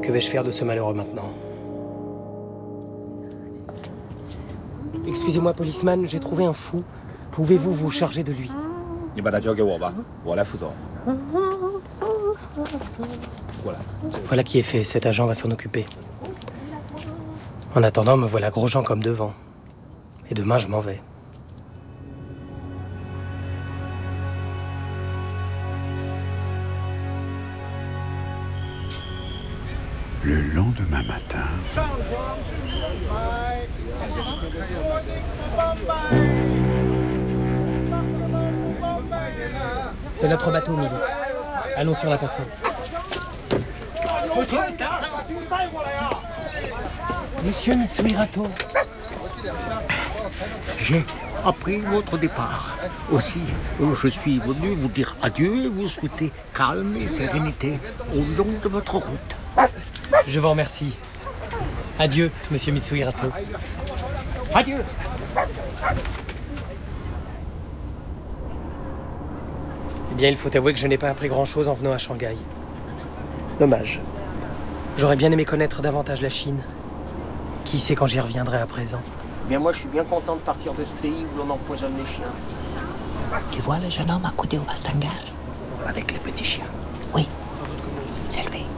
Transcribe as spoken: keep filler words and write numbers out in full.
Que vais-je faire de ce malheureux maintenant? Excusez-moi, policeman, j'ai trouvé un fou. Pouvez-vous vous charger de lui? Voilà qui est fait, cet agent va s'en occuper. En attendant, me voilà Grosjean comme devant. Et demain, je m'en vais. Le lendemain matin... C'est notre bateau, Milou. Allons sur la passerelle. Monsieur Mitsuhirato. J'ai appris votre départ. Aussi, je suis venu vous dire adieu et vous souhaiter calme et sérénité au long de votre route. Je vous remercie. Adieu, monsieur Mitsuhirato. Adieu. Eh bien, il faut avouer que je n'ai pas appris grand-chose en venant à Shanghai. Dommage. J'aurais bien aimé connaître davantage la Chine. Qui sait quand j'y reviendrai à présent? Eh bien, moi, je suis bien content de partir de ce pays où l'on empoisonne les chiens. Tu vois le jeune homme accoudé au bastingage? Avec les petits chiens. Oui, c'est lui.